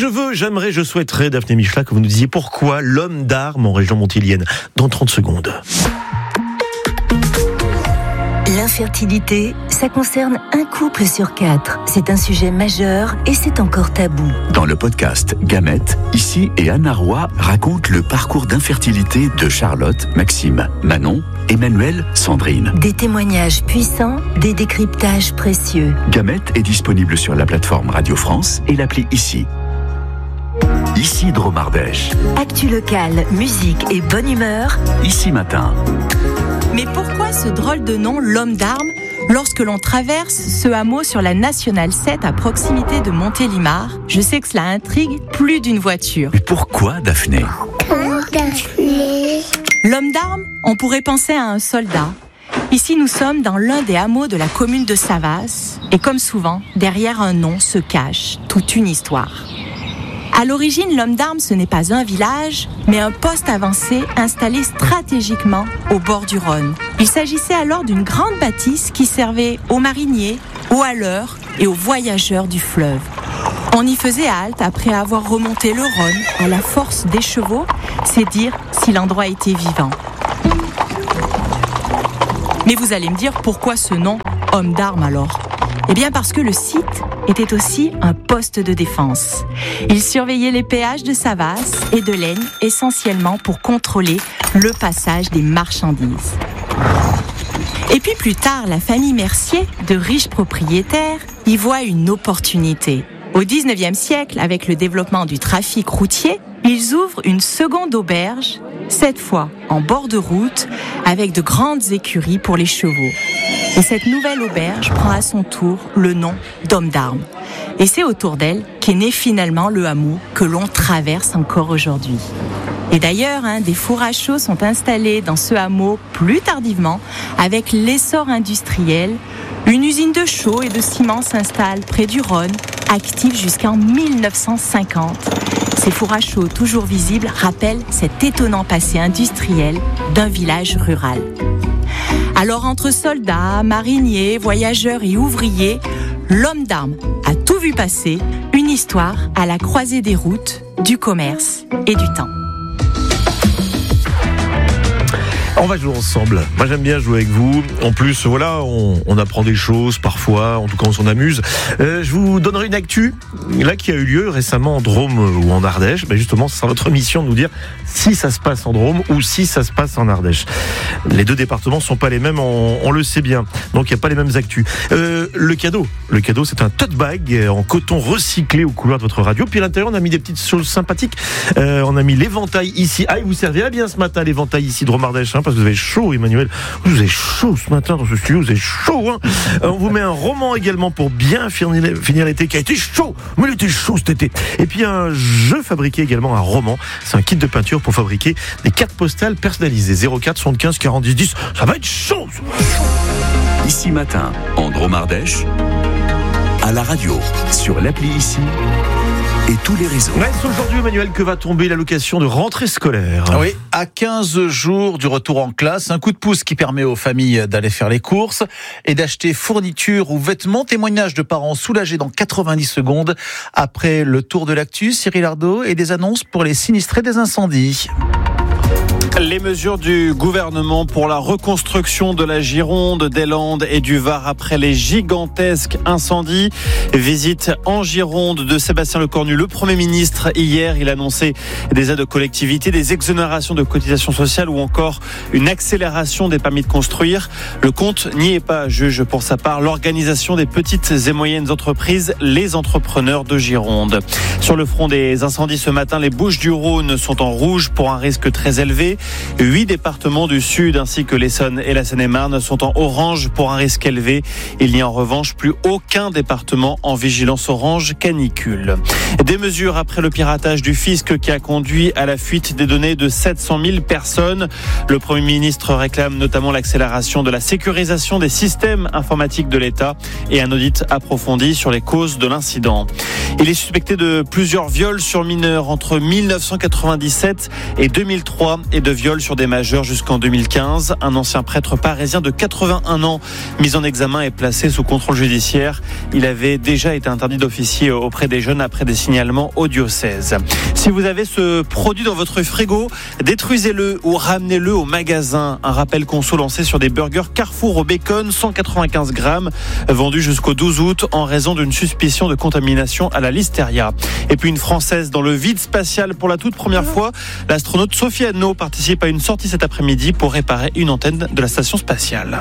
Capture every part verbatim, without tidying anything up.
je veux, j'aimerais, je souhaiterais, Daphné Michla, que vous nous disiez pourquoi l'homme d'armes en région montilienne. Dans trente secondes. L'infertilité, ça concerne un couple sur quatre. C'est un sujet majeur et c'est encore tabou. Dans le podcast Gamètes, Ici et Anna Roy racontent le parcours d'infertilité de Charlotte, Maxime, Manon, Emmanuel, Sandrine. Des témoignages puissants, des décryptages précieux. Gamètes est disponible sur la plateforme Radio France et l'appli Ici. Ici Dromardèche. Actu locale, musique et bonne humeur. Ici Matin. Mais pourquoi ce drôle de nom, l'homme d'armes, lorsque l'on traverse ce hameau sur la Nationale sept à proximité de Montélimar? Je sais que cela intrigue plus d'une voiture. Mais pourquoi, Daphné? Daphné. L'homme d'armes, on pourrait penser à un soldat. Ici, nous sommes dans l'un des hameaux de la commune de Savas. Et comme souvent, derrière un nom se cache toute une histoire. À l'origine, l'homme d'armes, ce n'est pas un village, mais un poste avancé installé stratégiquement au bord du Rhône. Il s'agissait alors d'une grande bâtisse qui servait aux mariniers, aux haleurs et aux voyageurs du fleuve. On y faisait halte après avoir remonté le Rhône à la force des chevaux, c'est dire si l'endroit était vivant. Mais vous allez me dire pourquoi ce nom, homme d'armes alors ? Eh bien parce que le site était aussi un poste de défense. Il surveillait les péages de Savas et de l'Aigne essentiellement pour contrôler le passage des marchandises. Et puis plus tard, la famille Mercier, de riches propriétaires, y voit une opportunité. Au dix-neuvième siècle, avec le développement du trafic routier, ils ouvrent une seconde auberge, cette fois en bord de route, avec de grandes écuries pour les chevaux. Et cette nouvelle auberge prend à son tour le nom d'homme d'armes. Et c'est autour d'elle qu'est né finalement le hameau que l'on traverse encore aujourd'hui. Et d'ailleurs, hein, des fours à chaux sont installés dans ce hameau plus tardivement, avec l'essor industriel. Une usine de chaux et de ciment s'installe près du Rhône, active jusqu'en mille neuf cent cinquante. Ces fours à chaux toujours visibles rappellent cet étonnant passé industriel d'un village rural. Alors entre soldats, mariniers, voyageurs et ouvriers, l'homme d'armes a tout vu passer, une histoire à la croisée des routes, du commerce et du temps. On va jouer ensemble. Moi, j'aime bien jouer avec vous. En plus, voilà, on, on apprend des choses parfois. En tout cas, on s'en amuse. Euh, je vous donnerai une actu, là, qui a eu lieu récemment en Drôme ou en Ardèche. Ben justement, ce sera votre mission de nous dire si ça se passe en Drôme ou si ça se passe en Ardèche. Les deux départements sont pas les mêmes, on, on le sait bien. Donc, il n'y a pas les mêmes actus. Euh, le cadeau. Le cadeau, c'est un tote bag en coton recyclé aux couleurs de votre radio. Puis à l'intérieur, on a mis des petites choses sympathiques. Euh, on a mis l'éventail ici. Ah, vous servira bien ce matin, l'éventail ici de Drôme Ardèche, hein, parce que vous avez chaud, Emmanuel. Vous avez chaud ce matin dans ce studio, vous avez chaud, hein. On vous met un roman également pour bien finir, finir l'été, qui a été chaud, mais il était chaud cet été. Et puis un jeu fabriqué également, un roman. C'est un kit de peinture pour fabriquer des cartes postales personnalisées. zéro quatre soixante-quinze quarante-dix dix. Ça va être chaud, ça va être chaud. Ici Matin, en Drôme-Ardèche, à la radio, sur l'appli Ici et tous les réseaux. Reste aujourd'hui, Emmanuel, que va tomber l'allocation de rentrée scolaire. Oui, à quinze jours du retour en classe, un coup de pouce qui permet aux familles d'aller faire les courses et d'acheter fournitures ou vêtements. Témoignage de parents soulagés dans quatre-vingt-dix secondes. Après le tour de l'actu, Cyril Ardo et des annonces pour les sinistrés des incendies. Les mesures du gouvernement pour la reconstruction de la Gironde, des Landes et du Var après les gigantesques incendies. Visite en Gironde de Sébastien Lecornu, le Premier ministre. Hier, il a annoncé des aides aux collectivités, des exonérations de cotisations sociales ou encore une accélération des permis de construire. Le compte n'y est pas, juge pour sa part l'organisation des petites et moyennes entreprises, les entrepreneurs de Gironde. Sur le front des incendies ce matin, les Bouches-du-Rhône sont en rouge pour un risque très élevé. Huit départements du Sud ainsi que l'Essonne et la Seine-et-Marne sont en orange pour un risque élevé. Il n'y a en revanche plus aucun département en vigilance orange canicule. Des mesures après le piratage du fisc qui a conduit à la fuite des données de sept cent mille personnes. Le Premier ministre réclame notamment l'accélération de la sécurisation des systèmes informatiques de l'État et un audit approfondi sur les causes de l'incident. Il est suspecté de plusieurs viols sur mineurs entre mille neuf cent quatre-vingt-dix-sept et deux mille trois et de viol sur des majeurs jusqu'en deux mille quinze. Un ancien prêtre parisien de quatre-vingt-un ans mis en examen et placé sous contrôle judiciaire. Il avait déjà été interdit d'officier auprès des jeunes après des signalements au diocèse. Si vous avez ce produit dans votre frigo, détruisez-le ou ramenez-le au magasin. Un rappel conso lancé sur des burgers Carrefour au bacon, cent quatre-vingt-quinze grammes, vendus jusqu'au douze août en raison d'une suspicion de contamination à la listeria. Et puis une Française dans le vide spatial pour la toute première fois. L'astronaute Sophie Anno participe à une sortie cet après-midi pour réparer une antenne de la station spatiale.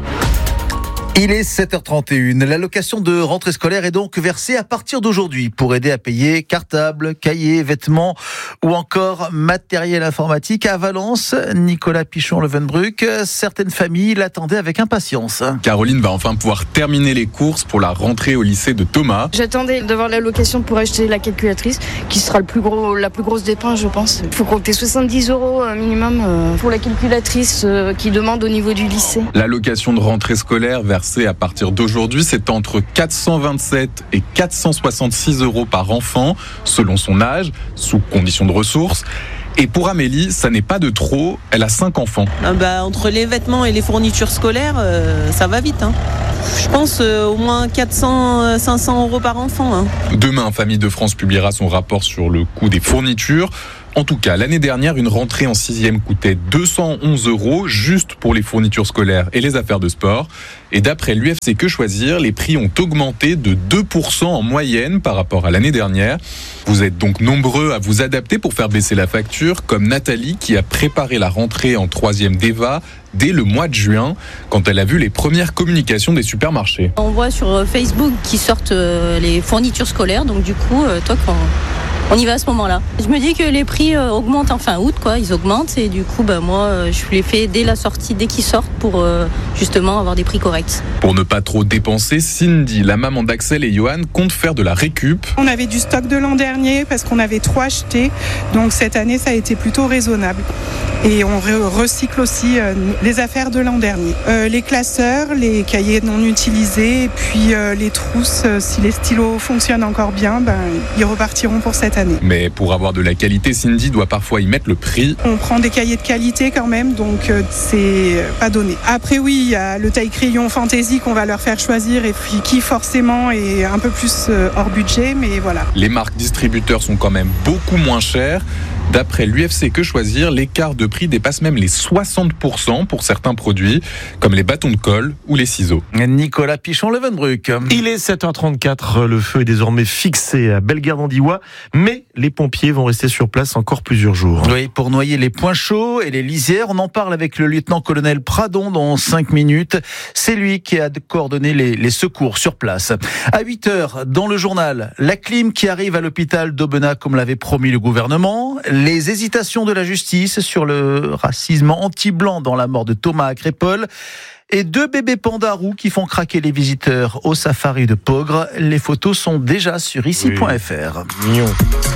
Il est sept heures trente et une. L'allocation de rentrée scolaire est donc versée à partir d'aujourd'hui pour aider à payer cartables, cahiers, vêtements ou encore matériel informatique. À Valence, Nicolas Pichon-Levenbruck, certaines familles l'attendaient avec impatience. Caroline va enfin pouvoir terminer les courses pour la rentrée au lycée de Thomas. J'attendais d'avoir l'allocation pour acheter la calculatrice, qui sera le plus gros, la plus grosse dépense, je pense. Il faut compter soixante-dix euros minimum pour la calculatrice qui demande au niveau du lycée. L'allocation de rentrée scolaire versée à partir d'aujourd'hui, c'est entre quatre cent vingt-sept et quatre cent soixante-six euros par enfant, selon son âge, sous conditions de ressources. Et pour Amélie, ça n'est pas de trop, elle a cinq enfants. Ah bah, entre les vêtements et les fournitures scolaires, euh, ça va vite. Hein. Je pense euh, au moins quatre cents à cinq cents euros par enfant. Hein. Demain, Famille de France publiera son rapport sur le coût des fournitures. En tout cas, l'année dernière, une rentrée en sixième coûtait deux cent onze euros juste pour les fournitures scolaires et les affaires de sport. Et d'après l'U F C Que Choisir, les prix ont augmenté de deux pour cent en moyenne par rapport à l'année dernière. Vous êtes donc nombreux à vous adapter pour faire baisser la facture, comme Nathalie qui a préparé la rentrée en troisième d'Eva dès le mois de juin, quand elle a vu les premières communications des supermarchés. On voit sur Facebook qui sortent les fournitures scolaires, donc du coup, toi, quand on y va à ce moment-là. Je me dis que les prix augmentent en fin août, quoi. Ils augmentent et du coup, bah, moi, je les fais dès la sortie, dès qu'ils sortent pour euh, justement avoir des prix corrects. Pour ne pas trop dépenser, Cindy, la maman d'Axel et Johan, compte faire de la récup. On avait du stock de l'an dernier parce qu'on avait trop acheté. Donc cette année, ça a été plutôt raisonnable. Et on recycle aussi euh, les affaires de l'an dernier. Euh, les classeurs, les cahiers non utilisés, et puis euh, les trousses, euh, si les stylos fonctionnent encore bien, ben, ils repartiront pour cette année. Mais pour avoir de la qualité, Cindy doit parfois y mettre le prix. On prend des cahiers de qualité quand même, donc euh, c'est pas donné. Après oui, il y a le taille-crayon Fantasy qu'on va leur faire choisir et puis qui forcément est un peu plus euh, hors budget, mais voilà. Les marques distributeurs sont quand même beaucoup moins chères. D'après l'U F C Que Choisir, l'écart de prix dépasse même les soixante pour cent pour certains produits, comme les bâtons de colle ou les ciseaux. Nicolas Pichon-Levenbruck. Il est sept heures trente-quatre, le feu est désormais fixé à Bellegarde-en-Diois, mais les pompiers vont rester sur place encore plusieurs jours. Oui, pour noyer les points chauds et les lisières, on en parle avec le lieutenant-colonel Pradon dans cinq minutes. C'est lui qui a coordonné les, les secours sur place. À huit heures, dans le journal, la clim qui arrive à l'hôpital d'Aubenas comme l'avait promis le gouvernement, les hésitations de la justice sur le racisme anti-blanc dans la mort de Thomas à Crépol et deux bébés pandas roux qui font craquer les visiteurs au safari de Pogre. Les photos sont déjà sur ici point f r. Oui. Mignon.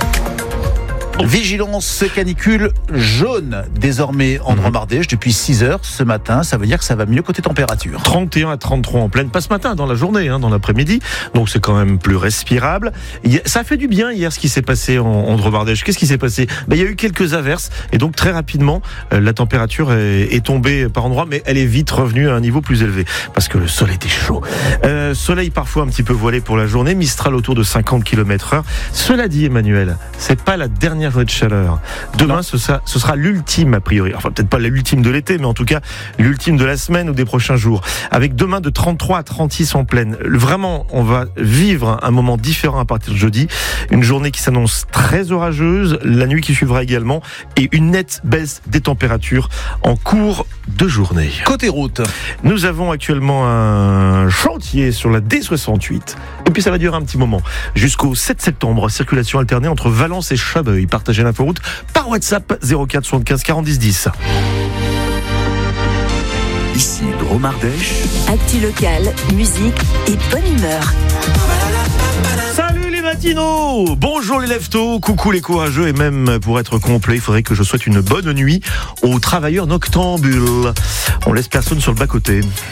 Vigilance canicule jaune désormais en Drôme-Ardèche depuis six heures ce matin. Ça veut dire que ça va mieux côté température. trente et un à trente-trois en pleine, pas ce matin, dans la journée, hein, dans l'après-midi. Donc c'est quand même plus respirable. Ça fait du bien hier ce qui s'est passé en, en Drôme-Ardèche. Qu'est-ce qui s'est passé? Ben, il y a eu quelques averses et donc très rapidement euh, la température est, est tombée par endroits, mais elle est vite revenue à un niveau plus élevé parce que le sol était chaud. Euh, soleil parfois un petit peu voilé pour la journée, Mistral autour de cinquante kilomètres heure. Cela dit, Emmanuel, c'est pas la dernière journée de chaleur. Demain, ce sera, ce sera l'ultime a priori. Enfin, peut-être pas l'ultime de l'été, mais en tout cas, l'ultime de la semaine ou des prochains jours. Avec demain de trente-trois à trente-six en pleine. Vraiment, on va vivre un moment différent à partir de jeudi. Une journée qui s'annonce très orageuse, la nuit qui suivra également, et une nette baisse des températures en cours de journée. Côté route, nous avons actuellement un chantier sur la D soixante-huit. Et puis ça va durer un petit moment. Jusqu'au sept septembre, circulation alternée entre Valence et Chabeuil. Partagez l'inforoute par WhatsApp zéro quatre soixante-quinze quarante dix dix. Ici Drôme-Ardèche. Actu locale, musique et bonne humeur. Salut les matinaux, bonjour les lève-tôt, coucou les courageux et même pour être complet, il faudrait que je souhaite une bonne nuit aux travailleurs noctambules. On laisse personne sur le bas-côté.